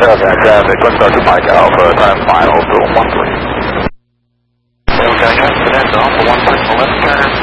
southbound traffic, let's go to Mike Alpha, time final, 213. Okay, guys, Vanessa, Alpha 1 left turn.